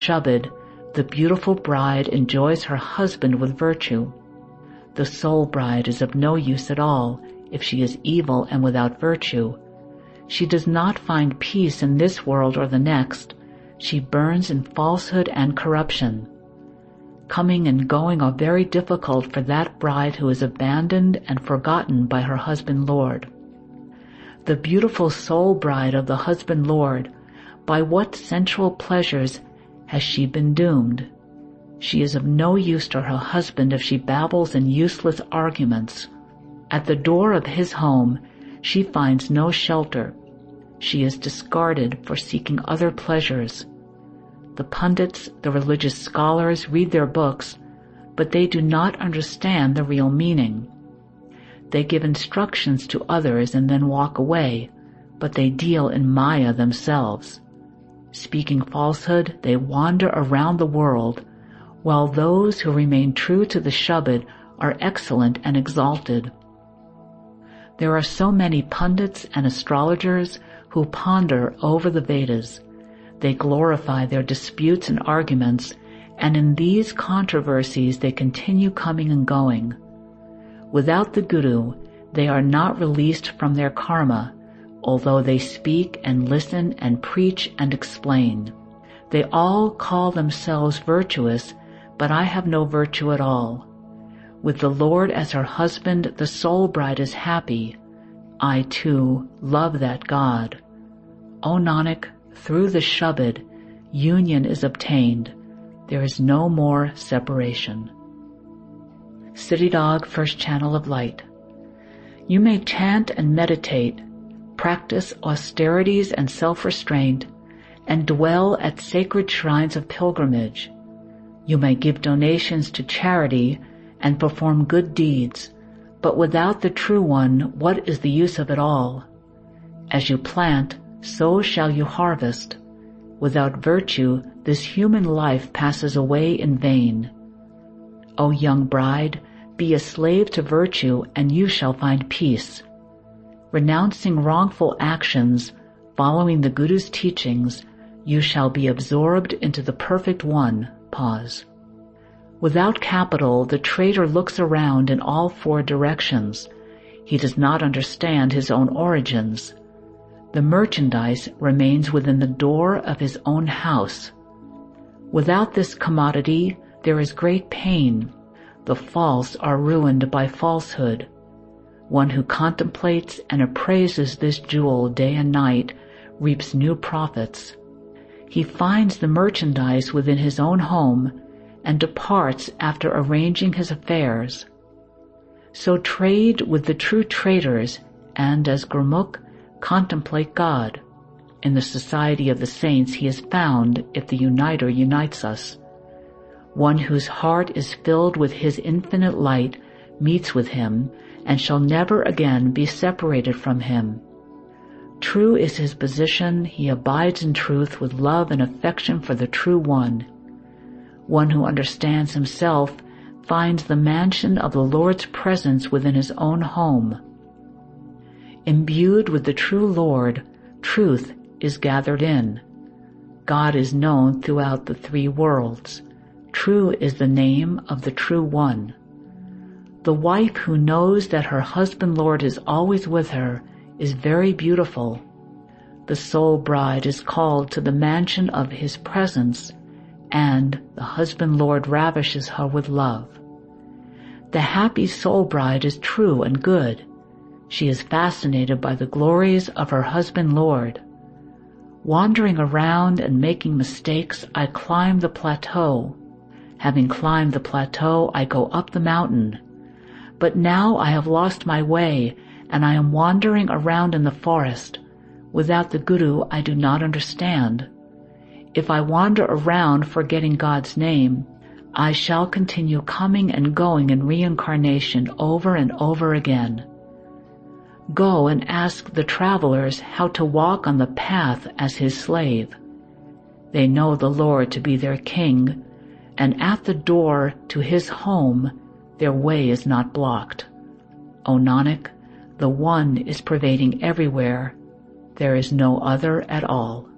Shubed, the beautiful bride enjoys her husband with virtue. The soul bride is of no use at all if she is evil and without virtue. She does not find peace in this world or the next. She burns in falsehood and corruption. Coming and going are very difficult for that bride who is abandoned and forgotten by her husband Lord. The beautiful soul bride of the husband Lord, by what sensual pleasures has she been doomed? She is of no use to her husband if she babbles in useless arguments. At the door of his home she finds no shelter. She is discarded for seeking other pleasures. The pundits, the religious scholars, read their books, but they do not understand the real meaning. They give instructions to others and then walk away, but they deal in Maya themselves. Speaking falsehood, they wander around the world, while those who remain true to the Shubed are excellent and exalted. There are so many pundits and astrologers who ponder over the Vedas. They glorify their disputes and arguments, and in these controversies they continue coming and going. Without the Guru, they are not released from their karma, although they speak and listen and preach and explain. They all call themselves virtuous, but I have no virtue at all. With the Lord as her husband, the soul bride is happy. I, too, love that God. O Nanak, through the Shubed, union is obtained. There is no more separation. Siddhidog, First Channel of Light. You may chant and meditate, practice austerities and self-restraint, and dwell at sacred shrines of pilgrimage. You may give donations to charity and perform good deeds, but without the True One, what is the use of it all? As you plant, so shall you harvest. Without virtue, this human life passes away in vain. O young bride, be a slave to virtue, and you shall find peace. Renouncing wrongful actions, following the Guru's teachings, you shall be absorbed into the Perfect One. Pause. Without capital, the trader looks around in all four directions. He does not understand his own origins. The merchandise remains within the door of his own house. Without this commodity, there is great pain. The false are ruined by falsehood. One who contemplates and appraises this jewel day and night reaps new profits. He finds the merchandise within his own home and departs after arranging his affairs. So trade with the true traders, and as Gurmukh, contemplate God. In the society of the saints he is found if the Uniter unites us. One whose heart is filled with his infinite light meets with him and shall never again be separated from him. True is his position, he abides in truth with love and affection for the True One. One who understands himself finds the mansion of the Lord's presence within his own home. Imbued with the true Lord, truth is gathered in. God is known throughout the three worlds. True is the name of the True One. The wife who knows that her husband Lord is always with her is very beautiful. The soul bride is called to the mansion of his presence, and the husband Lord ravishes her with love. The happy soul bride is true and good. She is fascinated by the glories of her husband Lord. Wandering around and making mistakes, I climb the plateau. Having climbed the plateau, I go up the mountain. But now I have lost my way, and I am wandering around in the forest. Without the Guru, I do not understand. If I wander around forgetting God's name, I shall continue coming and going in reincarnation over and over again. Go and ask the travelers how to walk on the path as his slave. They know the Lord to be their king, and at the door to his home their way is not blocked. O Nanak, the One is pervading everywhere. There is no other at all.